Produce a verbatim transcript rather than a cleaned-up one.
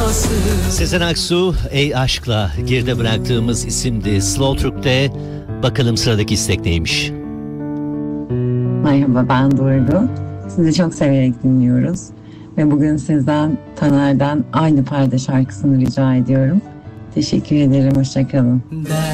Sezen Aksu, Ey Aşk'la geride bıraktığımız isimdi Slow Türk'te. Bakalım sıradaki istek neymiş? Merhaba, ben Duygu. Sizi çok severek dinliyoruz. Ve bugün sizden, Taner'den Aynı Perde şarkısını rica ediyorum. Teşekkür ederim, hoşça kalın.